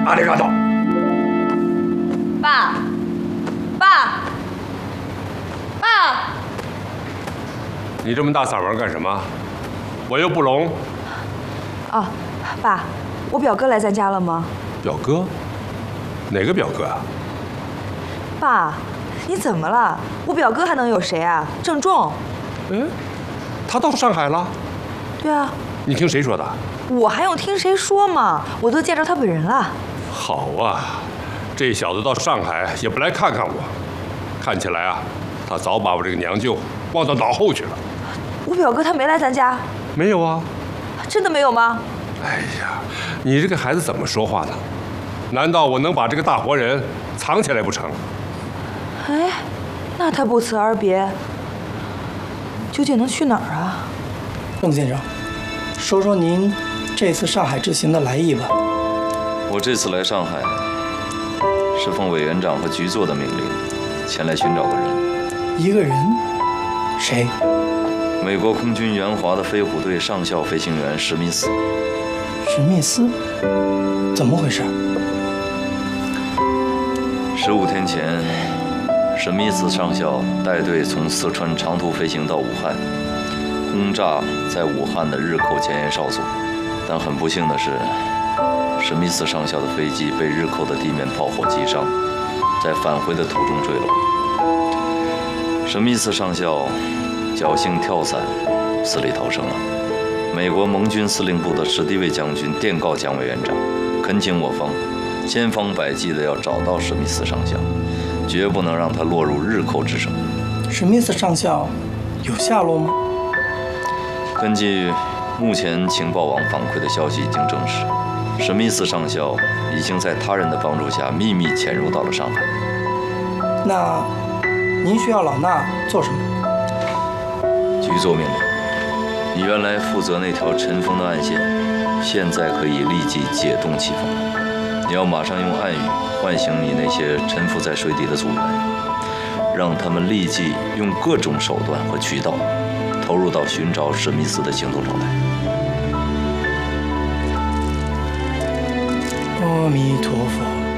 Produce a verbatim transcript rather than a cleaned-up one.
阿里嘎多。 爸，爸，爸， 你这么大嗓门干什么？我又不聋。 啊，爸，我表哥来咱家了吗？ 表哥？哪个表哥啊？ 爸，你怎么了？我表哥还能有谁啊？郑重。 嗯，他到上海了？ 对啊。 你听谁说的？ 我还用听谁说吗？我都见着他本人了。 好啊，这小子到上海也不来看看我，看起来啊，他早把我这个娘舅忘到脑后去了。 我表哥他没来咱家。 没有啊。 真的没有吗？ 哎呀，你这个孩子怎么说话呢？难道我能把这个大活人藏起来不成？ 哎，那他不辞而别，究竟能去哪儿啊？ 郑先生，说说您这次上海之行的来意吧。 我这次来上海，是奉委员长和局座的命令，前来寻找个人。 一个人？谁？ 美国空军援华的飞虎队上校飞行员史密斯。 史密斯？怎么回事？ 十五天前，史密斯上校带队从四川长途飞行到武汉，轰炸在武汉的日寇前沿哨所。但很不幸的是，史密斯上校的飞机被日寇的地面炮火击伤，在返回的途中坠落。史密斯上校侥幸跳伞，死里逃生了。美国盟军司令部的史迪威将军电告蒋委员长，恳请我方千方百计地要找到史密斯上校，绝不能让他落入日寇之手。 史密斯上校有下落吗？ 根据目前情报网反馈的消息，已经证实，史密斯上校已经在他人的帮助下秘密潜入到了上海。 那您需要老衲做什么？ 局座命令，你原来负责那条尘封的暗线，现在可以立即解冻其封。你要马上用暗语唤醒你那些沉浮在水底的组员，让他们立即用各种手段和渠道投入到寻找史密斯的行动中来。 阿弥陀佛。